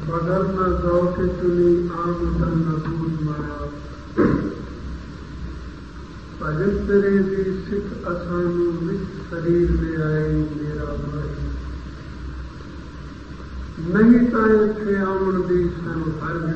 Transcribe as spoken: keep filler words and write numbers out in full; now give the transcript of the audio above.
बगल न गौ के चुनी आम तन न दूध माया भजन तेरे दी सिख असानू विच शरीर ले आए मेरा भाई नहीं तो इत्थे आउण दी सन हर